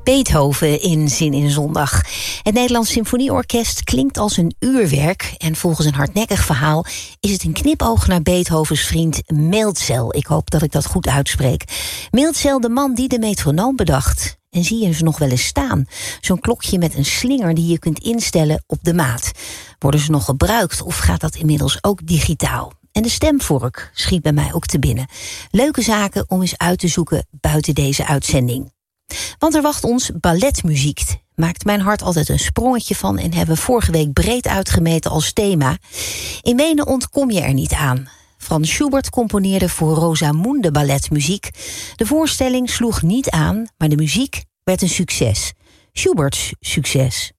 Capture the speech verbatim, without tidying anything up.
Beethoven in Zin in Zondag. Het Nederlands Symfonieorkest klinkt als een uurwerk. En volgens een hardnekkig verhaal is het een knipoog naar Beethovens vriend Meltzel. Ik hoop dat ik dat goed uitspreek. Meltzel, de man die de metronoom bedacht. En zie je ze nog wel eens staan? Zo'n klokje met een slinger die je kunt instellen op de maat. Worden ze nog gebruikt of gaat dat inmiddels ook digitaal? En de stemvork schiet bij mij ook te binnen. Leuke zaken om eens uit te zoeken buiten deze uitzending. Want er wacht ons balletmuziek. Maakt mijn hart altijd een sprongetje van en hebben we vorige week breed uitgemeten als thema. In Wenen ontkom je er niet aan. Franz Schubert componeerde voor Rosamunde balletmuziek. De voorstelling sloeg niet aan, maar de muziek werd een succes. Schuberts succes.